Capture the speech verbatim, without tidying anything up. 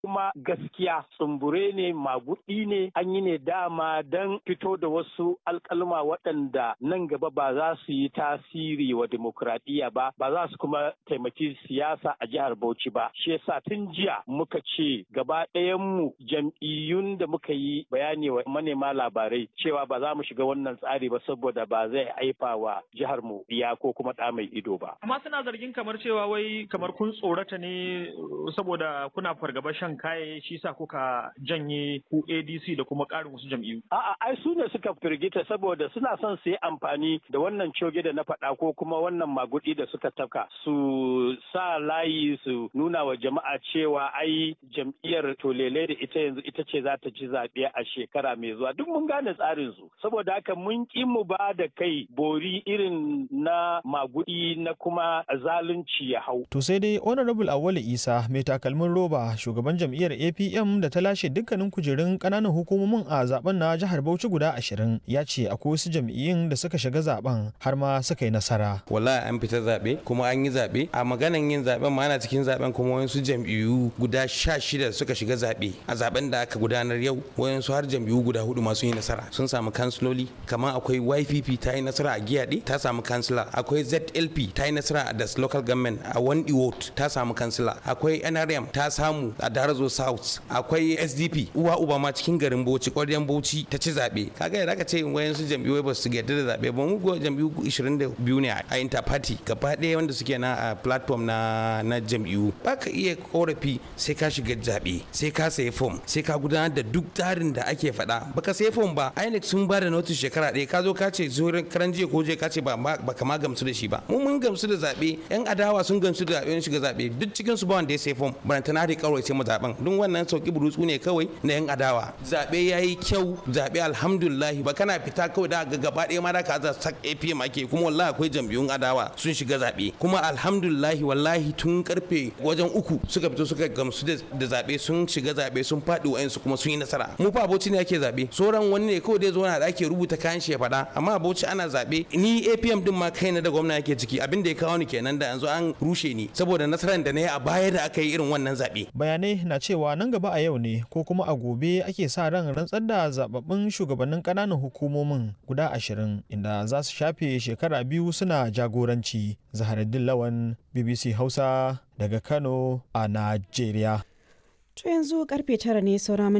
kuma gaskiya tsumbure ne magudi ne an yi ne dama don fito da wasu alkalma waɗanda nan gaba ba za su yi tasiri wa demokradiyya ba ba za su kuma taimaki siyasa a jihar Bauchi ba shi yasa tun jiya muka ce gaba ɗayan mu jam'iyyun da muka yi bayani wa manema labarai cewa ba za mu shiga wannan tsari ba saboda ba zai haifa wa jihar mu iya ko kuma ɗa mai ido ba. Amma suna zargin kamar cewa wai kamar kun tsorata ne saboda kuna fargaba shan kaye shi sa kuka janye ku A D C da kuma ƙarin wasu jam'iyyu. A'a ai su ne suka firgita saboda suna son su yi amfani da wannan coge da na faɗa ko kuma wannan magudi da suka tafka su sa layi su nuna wa jama'a cewa ai jam'iyyar tolele da ita yanzu ita ce za ta ci zaɓe a shekara mai zuwa duk mun gane tsarin su saboda haka mun ƙi mu ba da kai bori irin na magudi na kuma zalunci ya hau. To sai dai Honorable Awale Isa mai takalmin roba shugaban jam'iyyar A P M da ta lashe dukkanin kujerun ƙananan hukumomin a zaben na jihar Bauchi guda ashirin ya ce akwai wasu jam'iyyun da suka shiga zaben har ma suka yi nasara. Wallahi an fita zaɓe kuma an yi zaɓe a maganan yin zaɓen ma ana cikin zaɓen kuma wasu jam'iyyu guda sha shida suka shiga zaɓe a zaɓen da aka gudanar yau wayansu har jam'iyyu guda hudu masu yi nasara sun samu kansiloli kamar akwai Y P P ta yi nasara a Giyaɗe ta samu kansila akwai Z L P ta yi nasara a Das Local Government a Wandi Ward ta samu kansila akwai N R M ta samu a Darazo South akwai S D P uwa uba ma cikin garin Bauchi ƙwaryan Bauchi ta ci zaɓe kaga yadda aka ce wayansu jam'iyyu ba su yarda da zaɓe ba mu go jam'iyyu ishirin da biyu ne a interparty gaba ɗaya wanda suke na a platform na na jam'iyyu ba ka iya korafi sai ka shiga zaɓe sai ka sayi form sai ka gudanar da duk tsarin da ake faɗa baka sayi form ba I N E C sun ba da notice shekara ɗaya ka zo ka ce zuwa karan jiya ko je ka ce ba ba kama gamsu da shi ba mu mun gamsu da zaɓe yan adawa sun gamsu da zaɓe shiga zaɓe duk cikin su ba wanda ya sayi form baranta na da kawai sai mu zaɓen duk wannan sauki burutsu ne kawai na yan adawa zaɓe yayi kyau zaɓe alhamdulillah ba kana fita kawai da ga gaba ɗaya ma da ka za sak A P M ake kuma wallahi akwai jam'iyyun adawa sun shiga zaɓe kuma alhamdulillah wallahi tun karfe wajen uku suka fito suka gamsu da zaɓe sun shiga zaɓe sun faɗi wa'ansu kuma sun yi nasara mu fa Bauchi ne ake zaɓe sauran wani ne kawai dai zo na da ake rubuta kayan shi ya faɗa amma Bauchi ana zaɓe ni A P M din ma kaina da gwamna yake ciki abin da ya kawo ni kenan da yanzu an rushe ni saboda nasarar da na yi a baya da aka yi irin wannan zaɓe. Bayanai na cewa nan gaba a yau ne ko kuma a gobe ake sa ran rantsar da zababbin shugabannin ƙananan hukumomin guda ashirin inda za su shafe shekara biyu suna jagoranci. Zaharaddin Lawan B B C Hausa daga Kano a Najeriya. To yanzu karfe tara ne saura